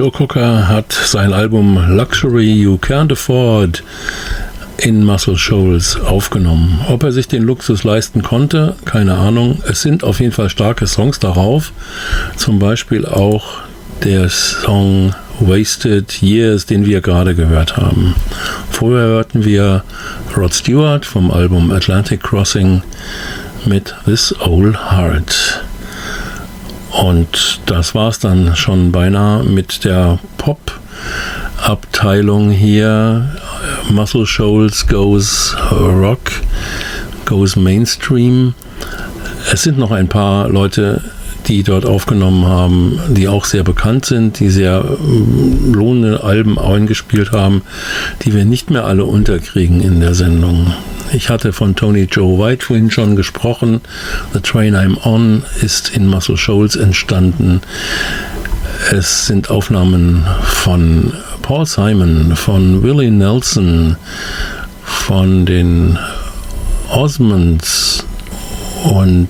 Joe Cocker hat sein Album Luxury You Can't Afford in Muscle Shoals aufgenommen. Ob er sich den Luxus leisten konnte, keine Ahnung. Es sind auf jeden Fall starke Songs darauf. Zum Beispiel auch der Song Wasted Years, den wir gerade gehört haben. Vorher hörten wir Rod Stewart vom Album Atlantic Crossing mit This Old Heart. Und das war's dann schon beinahe mit der Pop-Abteilung hier. Muscle Shoals goes Rock, goes Mainstream. Es sind noch ein paar Leute, die dort aufgenommen haben, die auch sehr bekannt sind, die sehr lohnende Alben eingespielt haben, die wir nicht mehr alle unterkriegen in der Sendung. Ich hatte von Tony Joe White vorhin schon gesprochen. The Train I'm On ist in Muscle Shoals entstanden. Es sind Aufnahmen von Paul Simon, von Willie Nelson, von den Osmonds und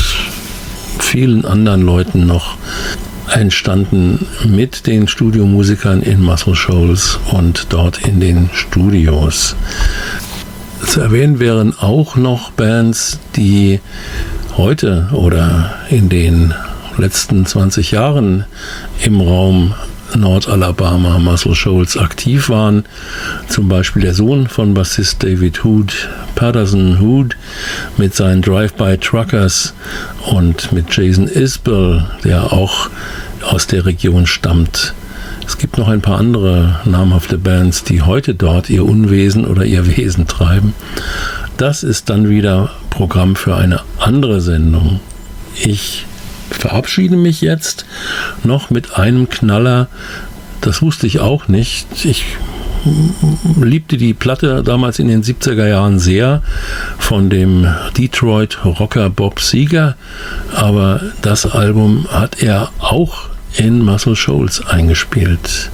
vielen anderen Leuten noch entstanden mit den Studiomusikern in Muscle Shoals und dort in den Studios. Zu erwähnen wären auch noch Bands, die heute oder in den letzten 20 Jahren im Raum Nordalabama, Muscle Shoals aktiv waren. Zum Beispiel der Sohn von Bassist David Hood, Patterson Hood, mit seinen Drive-By Truckers und mit Jason Isbell, der auch aus der Region stammt. Es gibt noch ein paar andere namhafte Bands, die heute dort ihr Unwesen oder ihr Wesen treiben. Das ist dann wieder Programm für eine andere Sendung. Ich verabschiede mich jetzt noch mit einem Knaller. Das wusste ich auch nicht. Ich liebte die Platte damals in den 70er Jahren sehr von dem Detroit-Rocker Bob Seger, aber das Album hat er auch in Muscle Shoals eingespielt.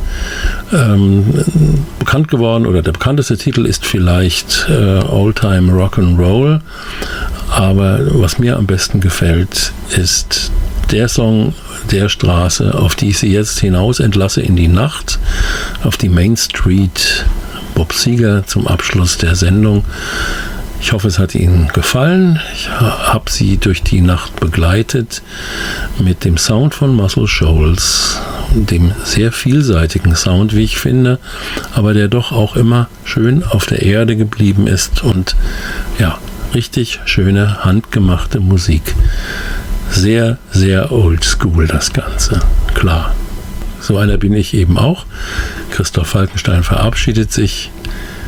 Bekannt geworden oder der bekannteste Titel ist vielleicht Old Time Rock'n'Roll, aber was mir am besten gefällt, ist der Song der Straße, auf die ich Sie jetzt hinaus entlasse in die Nacht, auf die Main Street. Bob Seger zum Abschluss der Sendung. Ich hoffe, es hat Ihnen gefallen. Ich habe Sie durch die Nacht begleitet mit dem Sound von Muscle Shoals, dem sehr vielseitigen Sound, wie ich finde, aber der doch auch immer schön auf der Erde geblieben ist und ja, richtig schöne, handgemachte Musik. Sehr, sehr oldschool das Ganze, klar. So einer bin ich eben auch. Christoph Falkenstein verabschiedet sich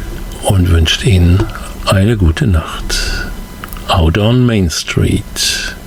und wünscht Ihnen eine gute Nacht. Out on Main Street.